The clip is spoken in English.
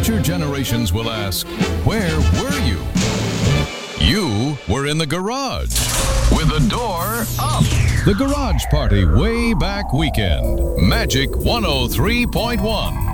Future generations will ask, where were you? You were in the garage with the door up. The Garage Party Way Back Weekend. Magic 103.1.